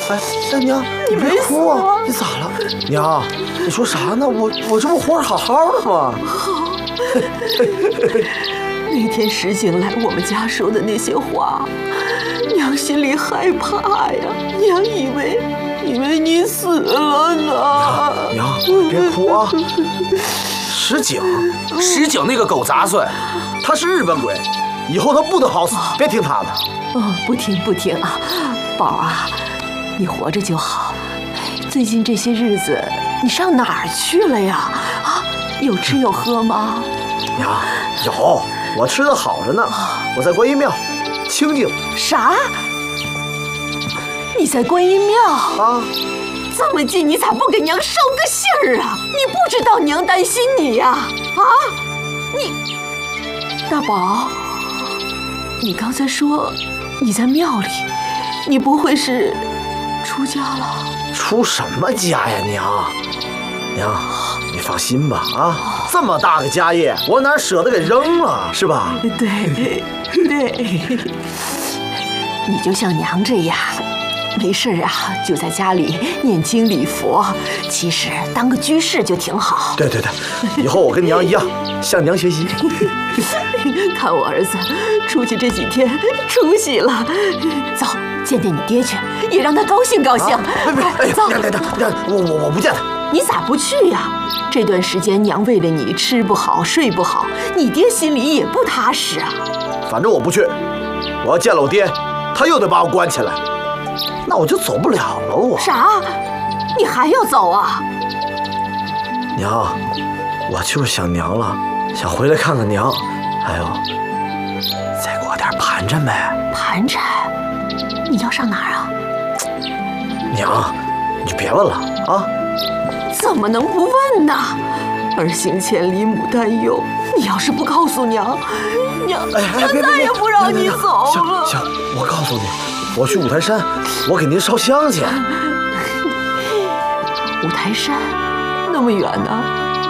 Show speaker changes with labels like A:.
A: 哎，娘，你别哭啊！你咋了？娘，你说啥呢？我这不活着好好的吗？
B: 那天石井来我们家说的那些话，娘心里害怕呀。娘以为你死了呢。
A: 娘，别哭啊！石井
C: 那个狗杂碎，
A: 他是日本鬼，以后他不得好死，别听他的。
B: 不听啊，宝啊，你活着就好。最近这些日子你上哪儿去了呀？啊，有吃有喝吗？
A: 娘，有，我吃的好着呢。我在观音庙，清静。
B: 啥？你在观音庙
A: 啊？
B: 这么近，你咋不给娘捎个信儿啊？你不知道娘担心你呀？啊？你，大宝，你刚才说你在庙里，你不会是出家了？
A: 出什么家呀，娘，你放心吧啊，这么大个家业，我哪舍得给扔了，是吧？
B: 对，你就像娘这样，没事啊就在家里念经礼佛，其实当个居士就挺好。
A: 对，以后我跟娘一样，向娘学习。
B: 看我儿子出去这几天出息了，走见你爹去，也让他高兴高兴。
A: 别，走，娘，我不见他。
B: 你咋不去呀？这段时间娘为了你吃不好睡不好，你爹心里也不踏实啊。
A: 反正我不去，我要见了我爹，他又得把我关起来，那我就走不了了。我
B: 啥？你还要走啊？
A: 娘，我就是想娘了，想回来看看娘，还有再给我点盘缠呗。
B: 盘缠？你要上哪儿啊？
A: 娘，你就别问了啊。
B: 怎么能不问呢？儿行千里母担忧，你要是不告诉娘再也不让你走了。
A: 行，我告诉你，我去五台山，我给您烧香去。
B: 五台山那么远呢？